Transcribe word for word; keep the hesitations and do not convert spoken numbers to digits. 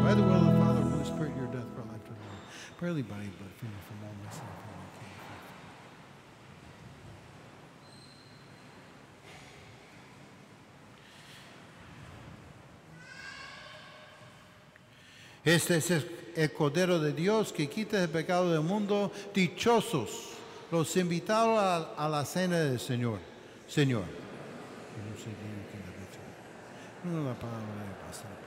By the will of the Father, Holy Spirit, your death brought life to the world. Barely body, but freedom from all my sin. Este es el Cordero de Dios que quita el pecado del mundo. Dichosos los invitados a, a la cena del Señor. Señor. No sé bien qué le he dicho. No la palabra de pasar.